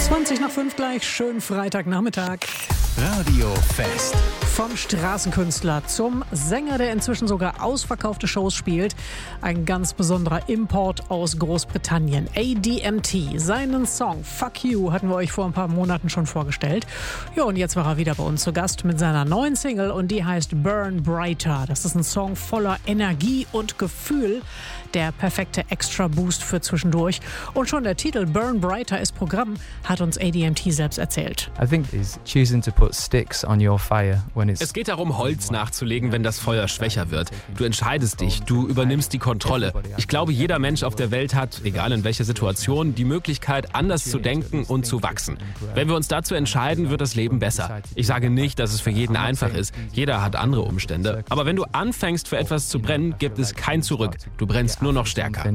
20:05 gleich, schönen Freitagnachmittag. Radio Fest. Vom Straßenkünstler zum Sänger, der inzwischen sogar ausverkaufte Shows spielt. Ein ganz besonderer Import aus Großbritannien. ADMT. Seinen Song Fuck You hatten wir euch vor ein paar Monaten schon vorgestellt. Ja, und jetzt war er wieder bei uns zu Gast mit seiner neuen Single und die heißt Burn Brighter. Das ist ein Song voller Energie und Gefühl. Der perfekte Extra-Boost für zwischendurch. Und schon der Titel Burn Brighter ist Programm, hat uns ADMT selbst erzählt. I think it's choosing to put sticks on your fire when it's... Es geht darum, Holz nachzulegen, wenn das Feuer schwächer wird. Du entscheidest dich, du übernimmst die Kontrolle. Ich glaube, jeder Mensch auf der Welt hat, egal in welcher Situation, die Möglichkeit, anders zu denken und zu wachsen. Wenn wir uns dazu entscheiden, wird das Leben besser. Ich sage nicht, dass es für jeden einfach ist. Jeder hat andere Umstände. Aber wenn du anfängst, für etwas zu brennen, gibt es kein Zurück. Du brennst nur noch stärker.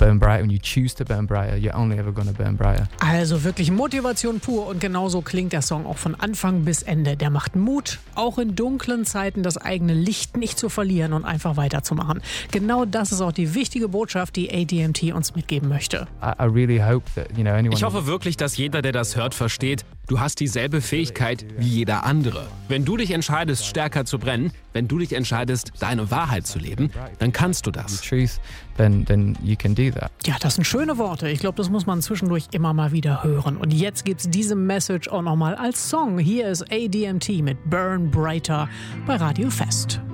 Also wirklich Motivation pur und genauso klingt der Song auch von Anfang bis Ende. Der macht Mut, auch in dunklen Zeiten das eigene Licht nicht zu verlieren und einfach weiterzumachen. Genau das ist auch die wichtige Botschaft, die ADMT uns mitgeben möchte. Ich hoffe wirklich, dass jeder, der das hört, versteht, du hast dieselbe Fähigkeit wie jeder andere. Wenn du dich entscheidest, stärker zu brennen, wenn du dich entscheidest, deine Wahrheit zu leben, dann kannst du das. Then you can do that. Ja, das sind schöne Worte. Ich glaube, das muss man zwischendurch immer mal wieder hören. Und jetzt gibt's diese Message auch nochmal als Song. Hier ist ADMT mit Burn Brighter bei Radio Fest.